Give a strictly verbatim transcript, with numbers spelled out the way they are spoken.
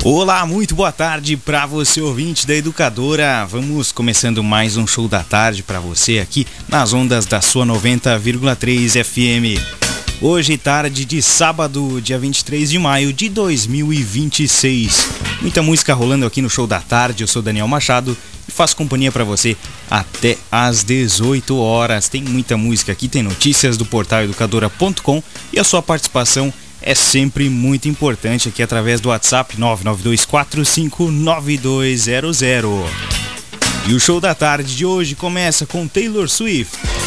Olá, muito boa tarde para você, ouvinte da Educadora. Vamos começando mais um show da tarde para você aqui nas ondas da sua noventa vírgula três F M. Hoje, tarde de sábado, dia vinte e três de maio de dois mil e vinte e seis. Muita música rolando aqui no show da tarde. Eu sou Daniel Machado e faço companhia para você até às dezoito horas. Tem muita música aqui, tem notícias do portal educadora ponto com e a sua participação é sempre muito importante aqui através do WhatsApp nove nove dois quatro cinco nove dois zero zero. E o show da tarde de hoje começa com Taylor Swift.